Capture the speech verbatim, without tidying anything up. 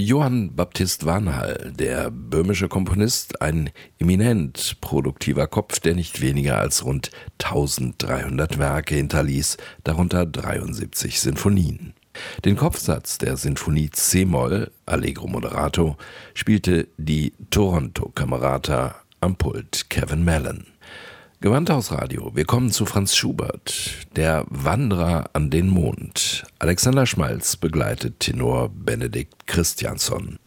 Johann Baptist Vanhal, der böhmische Komponist, ein eminent produktiver Kopf, der nicht weniger als rund dreizehnhundert Werke hinterließ, darunter dreiundsiebzig Sinfonien. Den Kopfsatz der Sinfonie C-Moll, Allegro Moderato, spielte die Toronto Camerata, am Pult Kevin Mallon. Gewandhausradio, wir kommen zu Franz Schubert, der Wanderer an den Mond. Alexander Schmalz begleitet Tenor Benedikt Christiansson.